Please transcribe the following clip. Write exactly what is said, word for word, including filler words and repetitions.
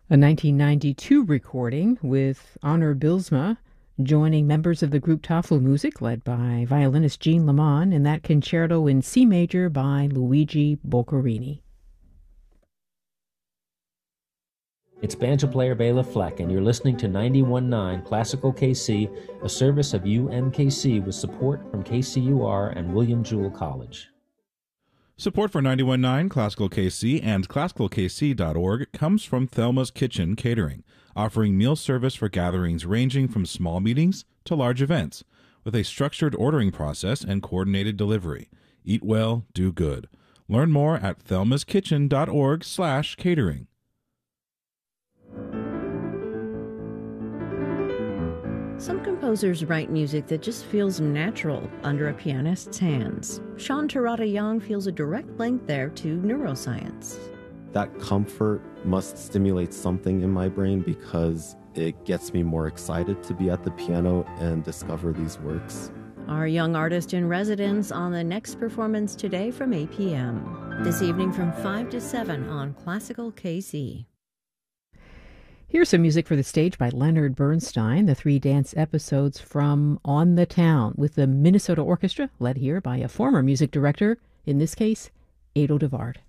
A nineteen ninety-two recording with Honor Bylsma joining members of the group Tafelmusik, led by violinist Jean Lamont, in that concerto in C major by Luigi Boccherini. It's banjo player Bela Fleck, and you're listening to ninety-one point nine Classical K C, a service of U M K C with support from K C U R and William Jewell College. Support for ninety-one point nine Classical K C and classical k c dot org comes from Thelma's Kitchen Catering, offering meal service for gatherings ranging from small meetings to large events, with a structured ordering process and coordinated delivery. Eat well, do good. Learn more at thelmas kitchen dot org slash catering. Some composers write music that just feels natural under a pianist's hands. Sean Terada Young feels a direct link there to neuroscience. That comfort must stimulate something in my brain because it gets me more excited to be at the piano and discover these works. Our young artist in residence on the next performance today from eight p.m. This evening from five to seven on Classical K C. Here's some music for the stage by Leonard Bernstein, the three dance episodes from On the Town, with the Minnesota Orchestra, led here by a former music director, in this case, Ado de Waard.